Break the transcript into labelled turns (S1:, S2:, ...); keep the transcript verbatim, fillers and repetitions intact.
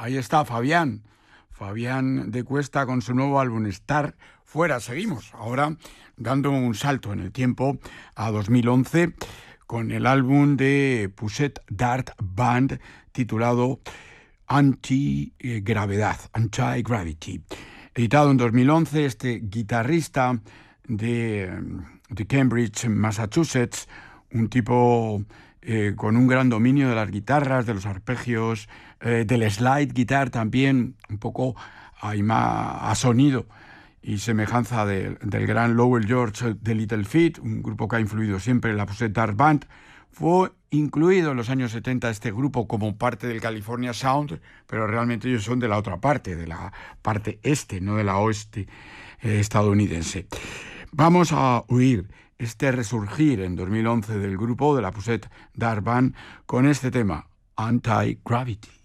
S1: Ahí está Fabián, Fabián de Cuesta con su nuevo álbum Estar Fuera. Seguimos ahora dando un salto en el tiempo a dos mil once con el álbum de Puset Dart Band titulado Anti-Gravedad, Anti-Gravity. Editado en dos mil once, este guitarrista de, de Cambridge, Massachusetts, un tipo eh, con un gran dominio de las guitarras, de los arpegios, eh, del slide guitar también, un poco a, a sonido y semejanza de, del gran Lowell George de Little Feat, un grupo que ha influido siempre en la Puset Dart Band. Fue incluido en los años setenta este grupo como parte del California Sound, pero realmente ellos son de la otra parte, de la parte este, no de la oeste eh, estadounidense. Vamos a oír este resurgir en dos mil once del grupo de la Puset Dart Band con este tema, Anti-Gravity.